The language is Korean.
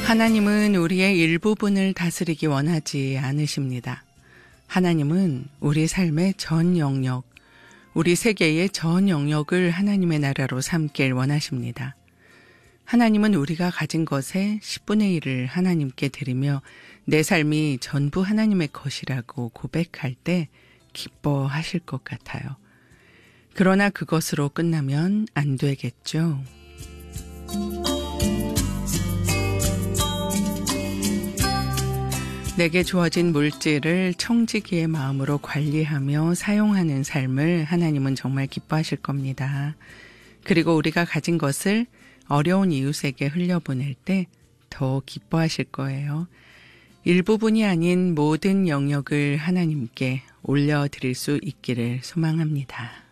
하나님은 우리의 일부분을 다스리기 원하지 않으십니다. 하나님은 우리 삶의 전 영역, 우리 세계의 전 영역을 하나님의 나라로 삼길 원하십니다. 하나님은 우리가 가진 것의 10분의 1을 하나님께 드리며 내 삶이 전부 하나님의 것이라고 고백할 때 기뻐하실 것 같아요. 그러나 그것으로 끝나면 안 되겠죠. 내게 주어진 물질을 청지기의 마음으로 관리하며 사용하는 삶을 하나님은 정말 기뻐하실 겁니다. 그리고 우리가 가진 것을 어려운 이웃에게 흘려보낼 때 더 기뻐하실 거예요. 일부분이 아닌 모든 영역을 하나님께 올려드릴 수 있기를 소망합니다.